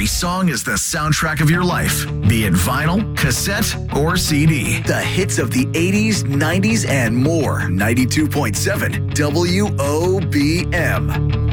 every song is the soundtrack of your life, be it vinyl, cassette, or CD. The hits of the 80s, 90s, and more. 92.7 WOBM.